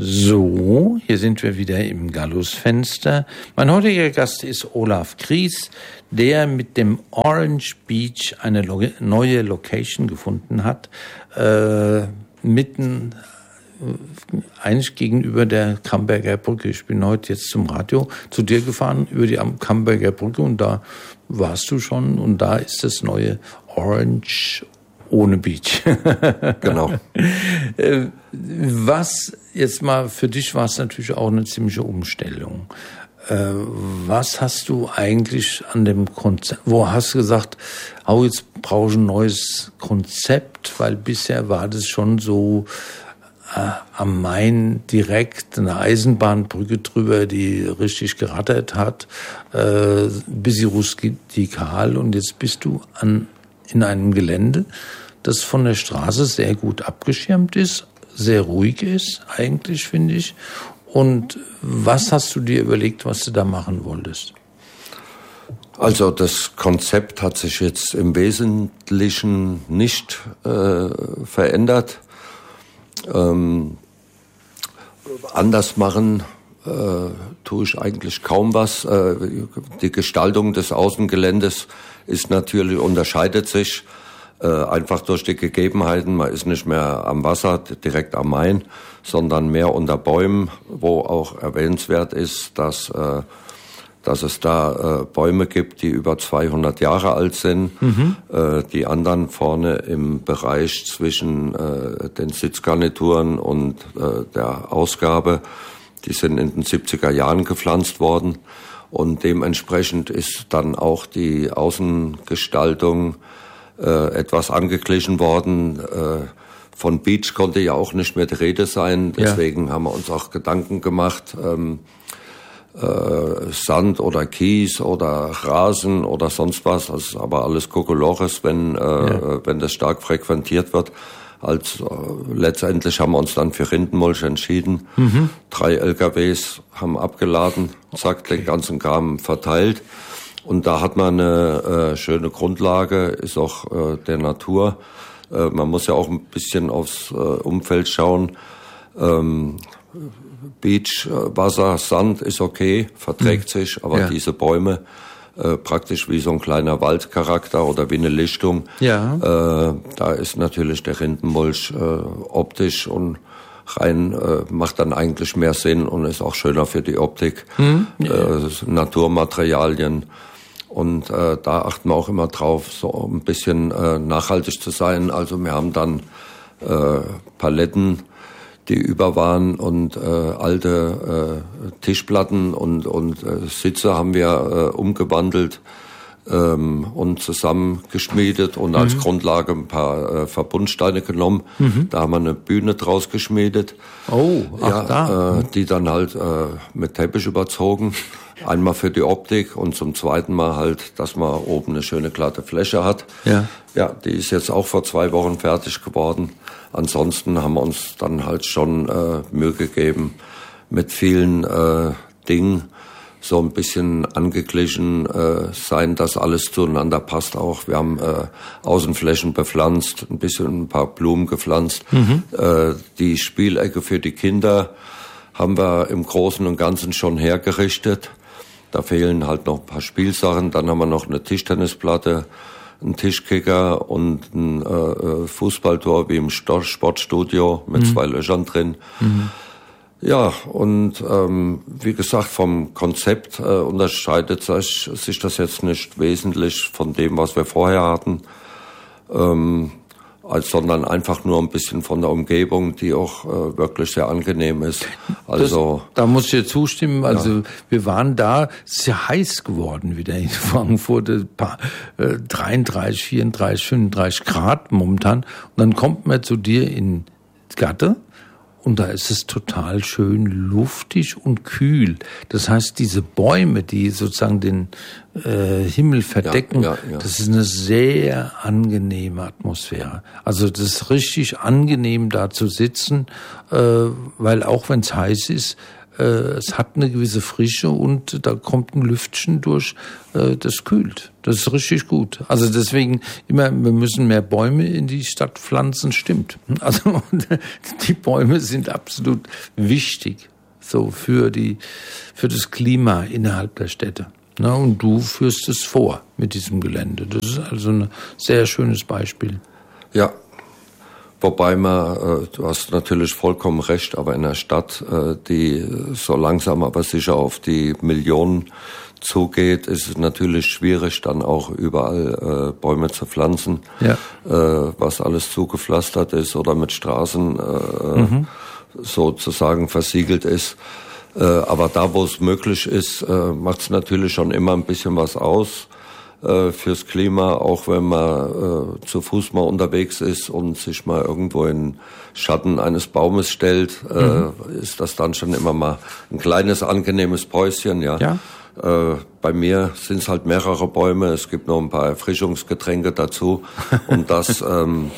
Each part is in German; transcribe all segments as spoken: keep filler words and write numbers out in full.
So, hier sind wir wieder im Gallusfenster. Mein heutiger Gast ist Olaf Gries, der mit dem Orange Beach eine lo- neue Location gefunden hat, äh, mitten äh, eigentlich gegenüber der Camberger Brücke. Ich bin heute jetzt zum Radio zu dir gefahren über die Camberger Brücke und da warst du schon und da ist das neue Orange ohne Beach. Genau. Was jetzt mal für dich war es natürlich auch eine ziemliche Umstellung. Was hast du eigentlich an dem Konzept, wo hast du gesagt, oh, jetzt brauche ich ein neues Konzept, weil bisher war das schon so äh, am Main direkt eine Eisenbahnbrücke drüber, die richtig gerattert hat, äh, ein bisschen rustikal und jetzt bist du an in einem Gelände, das von der Straße sehr gut abgeschirmt ist, sehr ruhig ist, eigentlich, finde ich. Und was hast du dir überlegt, was du da machen wolltest? Also das Konzept hat sich jetzt im Wesentlichen nicht äh, verändert. Ähm, anders machen äh, tue ich eigentlich kaum was. Äh, die Gestaltung des Außengeländes ist natürlich, unterscheidet sich äh, einfach durch die Gegebenheiten. Man ist nicht mehr am Wasser, direkt am Main, sondern mehr unter Bäumen, wo auch erwähnenswert ist, dass, äh, dass es da äh, Bäume gibt, die über zweihundert Jahre alt sind. Mhm. Äh, die anderen vorne im Bereich zwischen äh, den Sitzgarnituren und äh, der Ausgabe, die sind in den siebziger Jahren gepflanzt worden. Und dementsprechend ist dann auch die Außengestaltung äh, etwas angeglichen worden. Äh, von Beach konnte ja auch nicht mehr die Rede sein. Deswegen ja. haben wir uns auch Gedanken gemacht, ähm, äh, Sand oder Kies oder Rasen oder sonst was. Das ist aber alles Kokolores, wenn, äh, ja. wenn das stark frequentiert wird. Als äh, letztendlich haben wir uns dann für Rindenmulch entschieden. Mhm. Drei L K Ws haben abgeladen, zack, okay. den ganzen Kram verteilt. Und da hat man eine äh, schöne Grundlage, ist auch äh, der Natur. Äh, man muss ja auch ein bisschen aufs äh, Umfeld schauen. Ähm, Beach, äh, Wasser, Sand ist okay, verträgt mhm. sich, aber ja. diese Bäume, Äh, praktisch wie so ein kleiner Waldcharakter oder wie eine Lichtung. Ja. Äh, da ist natürlich der Rindenmulch äh, optisch und rein äh, macht dann eigentlich mehr Sinn und ist auch schöner für die Optik. Hm? Ja. Äh, Naturmaterialien. Und äh, da achten wir auch immer drauf, so ein bisschen äh, nachhaltig zu sein. Also wir haben dann äh, Paletten, die über waren und äh, alte äh, Tischplatten und und äh, Sitze haben wir äh, umgewandelt ähm, und zusammengeschmiedet und mhm. als Grundlage ein paar äh, Verbundsteine genommen. Mhm. Da haben wir eine Bühne draus geschmiedet. Oh, ach ja, da. Äh, die dann halt äh, mit Teppich überzogen. Einmal für die Optik und zum zweiten Mal halt, dass man oben eine schöne glatte Fläche hat. Ja. Ja, die ist jetzt auch vor zwei Wochen fertig geworden. Ansonsten haben wir uns dann halt schon äh, Mühe gegeben, mit vielen äh, Dingen so ein bisschen angeglichen äh, sein, dass alles zueinander passt auch. Wir haben äh, Außenflächen bepflanzt, ein bisschen ein paar Blumen gepflanzt. Mhm. Äh, die Spielecke für die Kinder haben wir im Großen und Ganzen schon hergerichtet. Da fehlen halt noch ein paar Spielsachen. Dann haben wir noch eine Tischtennisplatte, einen Tischkicker und ein äh, Fußballtor wie im Sportstudio mit mhm. zwei Löchern drin. Mhm. Ja, und ähm, wie gesagt, vom Konzept äh, unterscheidet sich, sich das jetzt nicht wesentlich von dem, was wir vorher hatten, ähm, als, sondern einfach nur ein bisschen von der Umgebung, die auch äh, wirklich sehr angenehm ist. Also das, da muss ich dir zustimmen. Also ja. wir waren da, es ist ja heiß geworden wieder in Frankfurt, äh, dreiunddreißig, vierunddreißig, fünfunddreißig Grad momentan. Und dann kommt man zu dir in Gatte. Und da ist es total schön luftig und kühl. Das heißt, diese Bäume, die sozusagen den äh, Himmel verdecken, ja, ja, ja. das ist eine sehr angenehme Atmosphäre. Also das ist richtig angenehm, da zu sitzen, äh, weil auch wenn es heiß ist, Äh, es hat eine gewisse Frische und da kommt ein Lüftchen durch, äh, das kühlt. Das ist richtig gut. Also deswegen immer, wir müssen mehr Bäume in die Stadt pflanzen, stimmt. Also die Bäume sind absolut wichtig, so für die, für das Klima innerhalb der Städte. Na, und du führst es vor mit diesem Gelände. Das ist also ein sehr schönes Beispiel. Ja. Wobei man, äh, du hast natürlich vollkommen recht, aber in einer Stadt, äh, die so langsam aber sicher auf die Millionen zugeht, ist es natürlich schwierig, dann auch überall äh, Bäume zu pflanzen, ja. äh, was alles zugepflastert ist oder mit Straßen äh, mhm. sozusagen versiegelt ist. Äh, aber da, wo es möglich ist, äh, macht es natürlich schon immer ein bisschen was aus fürs Klima, auch wenn man äh, zu Fuß mal unterwegs ist und sich mal irgendwo in Schatten eines Baumes stellt, äh, mhm. ist das dann schon immer mal ein kleines, angenehmes Päuschen, ja. ja. Äh, bei mir sind es halt mehrere Bäume, es gibt noch ein paar Erfrischungsgetränke dazu und das ähm,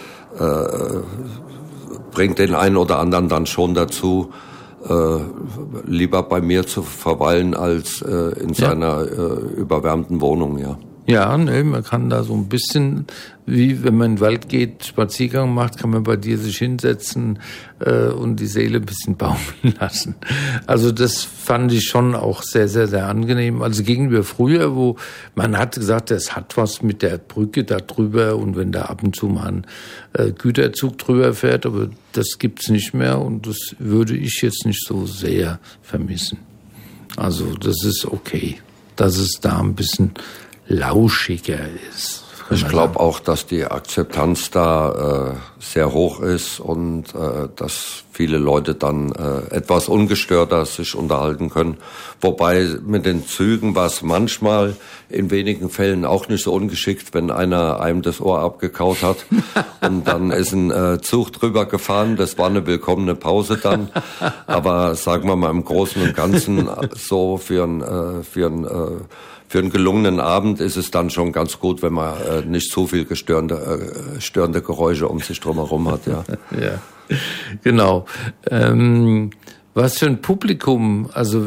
äh, bringt den einen oder anderen dann schon dazu, Äh, lieber bei mir zu verweilen als äh, in ja. seiner äh, überwärmten Wohnung, ja. Ja, ne, man kann da so ein bisschen, wie wenn man in den Wald geht, Spaziergang macht, kann man bei dir sich hinsetzen äh, und die Seele ein bisschen baumeln lassen. Also das fand ich schon auch sehr, sehr, sehr angenehm. Also gegenüber früher, wo man hat gesagt, das hat was mit der Brücke da drüber und wenn da ab und zu mal ein äh, Güterzug drüber fährt, aber das gibt's nicht mehr und das würde ich jetzt nicht so sehr vermissen. Also das ist okay, dass es da ein bisschen lauschiger ist. Ich glaube auch, dass die Akzeptanz da äh, sehr hoch ist und äh, dass viele Leute dann äh, etwas ungestörter sich unterhalten können. Wobei mit den Zügen war es manchmal in wenigen Fällen auch nicht so ungeschickt, wenn einer einem das Ohr abgekaut hat und dann ist ein äh, Zug drüber gefahren. Das war eine willkommene Pause dann. Aber sagen wir mal im Großen und Ganzen so für ein äh, für ein äh, Für einen gelungenen Abend ist es dann schon ganz gut, wenn man äh, nicht so viel gestörende, äh, störende Geräusche um sich drumherum hat, ja. Ja, genau. Ähm, was für ein Publikum, also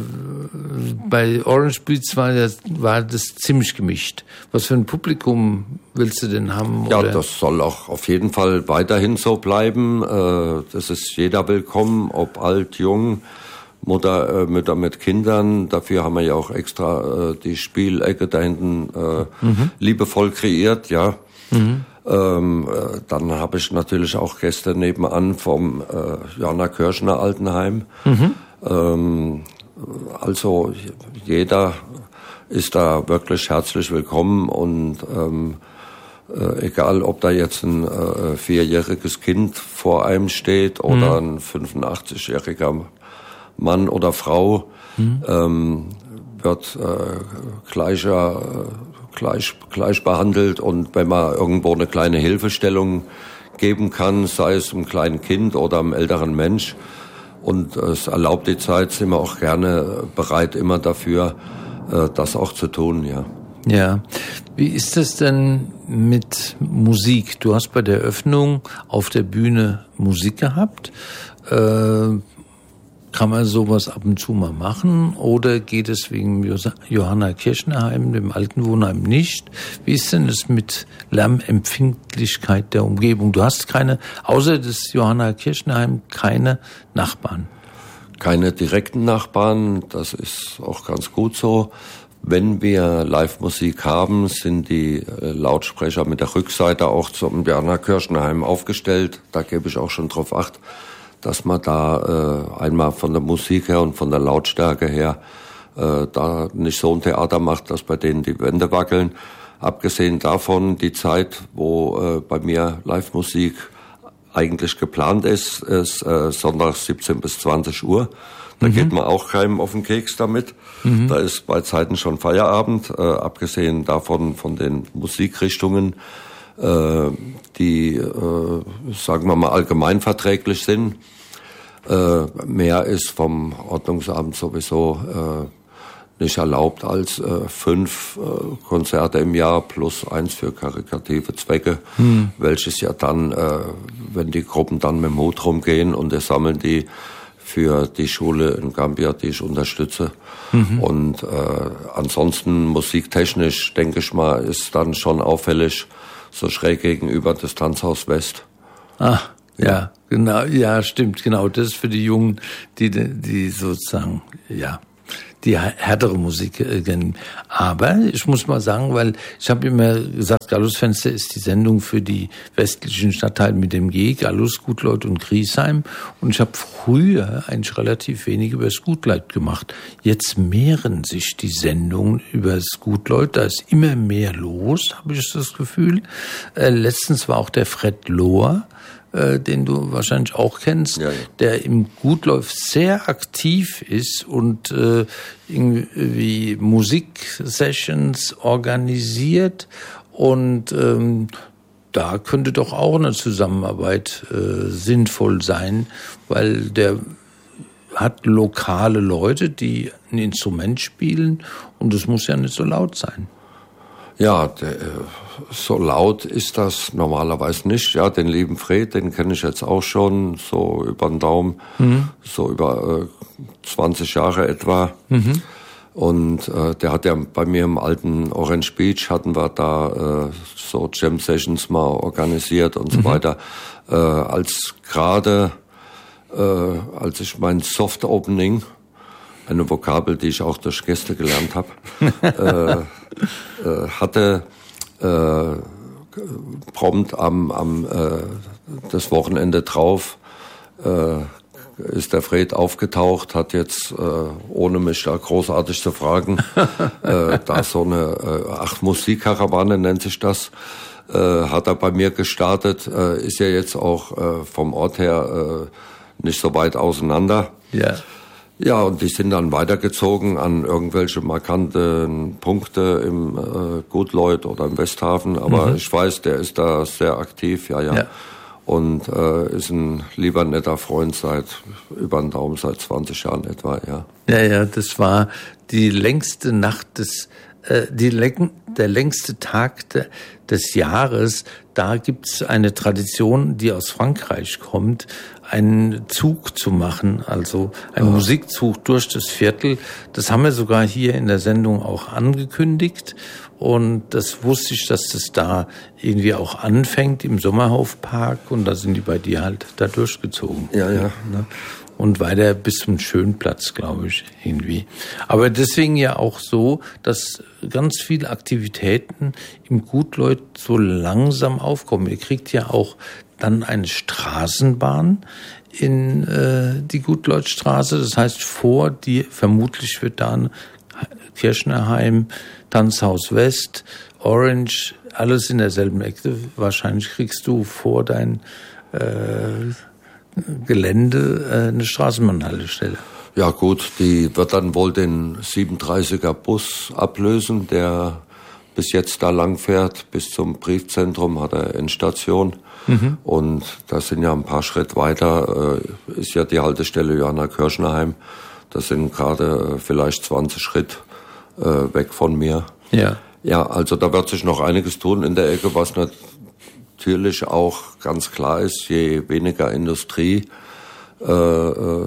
bei Orange Beats war das, war das ziemlich gemischt. Was für ein Publikum willst du denn haben? Ja, oder? Das soll auch auf jeden Fall weiterhin so bleiben. Äh, das ist jeder willkommen, ob alt, jung. Mutter, äh, Mütter mit Kindern, dafür haben wir ja auch extra äh, die Spielecke da hinten äh, mhm. liebevoll kreiert, ja. Mhm. Ähm, äh, dann habe ich natürlich auch Gäste nebenan vom äh, Johanna Kirschner Altenheim. Mhm. Ähm, also jeder ist da wirklich herzlich willkommen und ähm, äh, egal, ob da jetzt ein äh, vierjähriges Kind vor einem steht oder mhm. ein fünfundachtzig-jähriger Mann oder Frau, mhm. ähm, wird äh, gleicher, äh, gleich, gleich behandelt und wenn man irgendwo eine kleine Hilfestellung geben kann, sei es einem kleinen Kind oder einem älteren Mensch und äh, es erlaubt die Zeit, sind wir auch gerne bereit immer dafür, äh, das auch zu tun, ja. Ja, wie ist das denn mit Musik? Du hast bei der Öffnung auf der Bühne Musik gehabt. Äh, Kann man sowas ab und zu mal machen oder geht es wegen Johanna Kirschner Heim, dem Altenwohnheim, nicht? Wie ist denn das mit Lärmempfindlichkeit der Umgebung? Du hast keine, außer des Johanna Kirschner Heim, keine Nachbarn. Keine direkten Nachbarn, das ist auch ganz gut so. Wenn wir Live-Musik haben, sind die Lautsprecher mit der Rückseite auch zum Johanna Kirschner Heim aufgestellt. Da gebe ich auch schon drauf Acht, dass man da äh, einmal von der Musik her und von der Lautstärke her äh, da nicht so ein Theater macht, dass bei denen die Wände wackeln. Abgesehen davon, die Zeit, wo äh, bei mir Live-Musik eigentlich geplant ist, ist äh, sonntags siebzehn bis zwanzig Uhr. Da mhm. geht man auch keinem auf den Keks damit. Mhm. Da ist bei Zeiten schon Feierabend. Äh, abgesehen davon von den Musikrichtungen, die, äh, sagen wir mal, allgemein verträglich sind. Äh, mehr ist vom Ordnungsamt sowieso äh, nicht erlaubt als äh, fünf äh, Konzerte im Jahr plus eins für karitative Zwecke, hm. welches ja dann, äh, wenn die Gruppen dann mit dem Hut rumgehen und wir sammeln die für die Schule in Gambia, die ich unterstütze. Mhm. Und äh, ansonsten musiktechnisch, denke ich mal, ist dann schon auffällig, so schräg gegenüber das Tanzhaus West. Ah, ja, ja genau, ja, stimmt, genau. Das ist für die Jungen, die, die sozusagen, ja, die härtere Musik kennen. Aber ich muss mal sagen, weil ich habe immer gesagt, Gallusfenster ist die Sendung für die westlichen Stadtteile mit dem G, Gallus, Gutleut und Griesheim. Und ich habe früher eigentlich relativ wenig über das Gutleut gemacht. Jetzt mehren sich die Sendungen über das Gutleut. Da ist immer mehr los, habe ich das Gefühl. Äh, letztens war auch der Fred Lohr, Äh, den du wahrscheinlich auch kennst, ja, ja. der im Gutleut sehr aktiv ist und äh, irgendwie Musiksessions organisiert und ähm, da könnte doch auch eine Zusammenarbeit äh, sinnvoll sein, weil der hat lokale Leute, die ein Instrument spielen und es muss ja nicht so laut sein. Ja, der, so laut ist das normalerweise nicht. Ja, den lieben Fred, den kenne ich jetzt auch schon so über den Daumen, mhm. so über äh, zwanzig Jahre etwa. Mhm. Und äh, der hat ja bei mir im alten Orange Beach, hatten wir da äh, so Jam Sessions mal organisiert und mhm. so weiter. Äh, als gerade, äh, als ich mein Soft Opening, eine Vokabel, die ich auch durch Gäste gelernt habe, äh, äh, hatte äh, prompt am, am äh, das Wochenende drauf äh, ist der Fred aufgetaucht, hat jetzt, äh, ohne mich da großartig zu fragen, äh, da so eine äh, acht Musikkarawane nennt sich das, äh, hat er bei mir gestartet, äh, ist ja jetzt auch äh, vom Ort her äh, nicht so weit auseinander. Ja. Ja, und die sind dann weitergezogen an irgendwelche markanten Punkte im äh, Gutleut oder im Westhafen. Aber mhm. ich weiß, der ist da sehr aktiv, ja, ja. ja. Und äh, ist ein lieber netter Freund seit über den Daumen, seit zwanzig Jahren etwa, ja. Ja, ja, das war die längste Nacht des, äh, die der längste Tag de, des Jahres. Da gibt's eine Tradition, die aus Frankreich kommt, einen Zug zu machen, also einen oh. Musikzug durch das Viertel. Das haben wir sogar hier in der Sendung auch angekündigt. Und das wusste ich, dass das da irgendwie auch anfängt im Sommerhofpark. Und da sind die bei dir halt da durchgezogen. Ja, ja. Und weiter bis zum Schönplatz, glaube ich, irgendwie. Aber deswegen ja auch so, dass ganz viele Aktivitäten im Gutleut so langsam aufkommen. Ihr kriegt ja auch dann eine Straßenbahn in äh, die Gutleutstraße. Das heißt, vor dir, vermutlich wird da ein Kirchnerheim, Tanzhaus West, Orange, alles in derselben Ecke. Wahrscheinlich kriegst du vor dein äh, Gelände äh, eine Straßenbahnhaltestelle. Ja gut, die wird dann wohl den siebenunddreißiger Bus ablösen, der bis jetzt da lang fährt, bis zum Briefzentrum hat er Endstation. Mhm. Und da sind ja ein paar Schritte weiter, äh, ist ja die Haltestelle Johanna Kirchnerheim. Das sind gerade äh, vielleicht zwanzig Schritt äh, weg von mir. Ja. Ja, also da wird sich noch einiges tun in der Ecke, was natürlich auch ganz klar ist, je weniger Industrie äh, äh,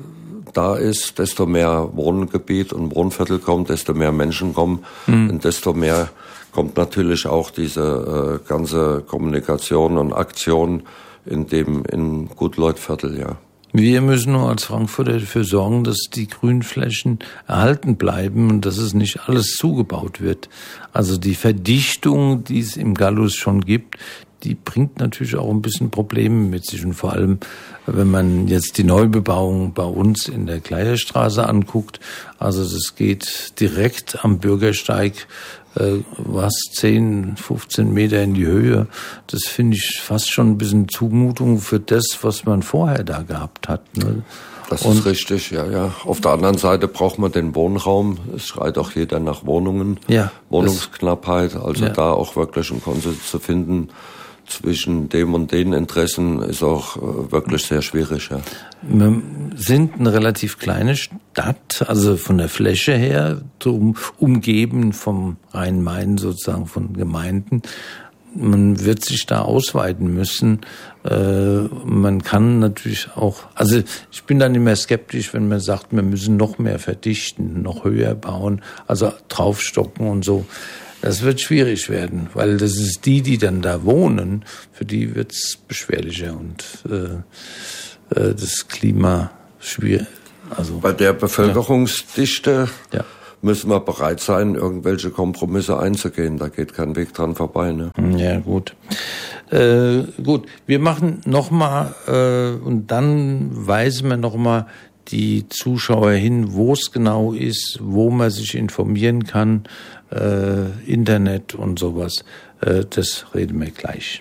da ist, desto mehr Wohngebiet und Wohnviertel kommt, desto mehr Menschen kommen mhm. und desto mehr kommt natürlich auch diese äh, ganze Kommunikation und Aktion in dem in Gutleut-Viertel, ja. Wir müssen nur als Frankfurter dafür sorgen, dass die Grünflächen erhalten bleiben und dass es nicht alles zugebaut wird. Also die Verdichtung, die es im Gallus schon gibt, die bringt natürlich auch ein bisschen Probleme mit sich. Und vor allem, wenn man jetzt die Neubebauung bei uns in der Kleierstraße anguckt, also das geht direkt am Bürgersteig äh, was zehn, fünfzehn Meter in die Höhe. Das finde ich fast schon ein bisschen Zumutung für das, was man vorher da gehabt hat. Ne? Das Und ist richtig, ja, ja. Auf der anderen Seite braucht man den Wohnraum. Es schreit auch jeder nach Wohnungen. Ja, Wohnungsknappheit, also ja. Da auch wirklich einen Konsens zu finden zwischen dem und den Interessen ist auch äh, wirklich sehr schwierig, ja. Wir sind eine relativ kleine Stadt, also von der Fläche her, um, umgeben vom Rhein-Main sozusagen von Gemeinden. man wird sich da ausweiten müssen. Äh, man kann natürlich auch, also ich bin dann immer skeptisch, wenn man sagt, wir müssen noch mehr verdichten, noch höher bauen, also draufstocken und so. Das wird schwierig werden, weil das ist die, die dann da wohnen, für die wird's beschwerlicher und äh, äh, das Klima schwierig. Also bei der Bevölkerungsdichte ja. müssen wir bereit sein, irgendwelche Kompromisse einzugehen. Da geht kein Weg dran vorbei. Ne? Ja, gut. Äh, gut, wir machen nochmal äh, und dann weisen wir nochmal die Zuschauer hin, wo es genau ist, wo man sich informieren kann, äh, Internet und sowas. Äh, das reden wir gleich.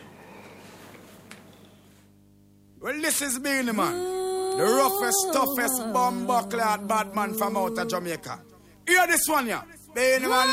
Well, this is Beenie Man, the roughest, toughest, bomb-clad bad man from out of Jamaica. Hear this one, yeah? Beenie Man.